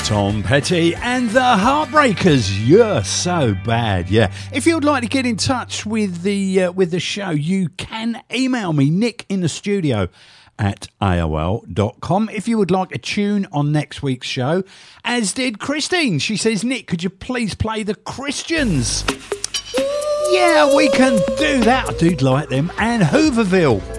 Tom Petty and the Heartbreakers. You're so bad, yeah. If you'd like to get in touch with the show, you can email me, Nick in the studio at AOL.com. If you would like a tune on next week's show, as did Christine. She says, Nick, could you please play the Christians? Yeah, we can do that. I do like them. And Hooverville.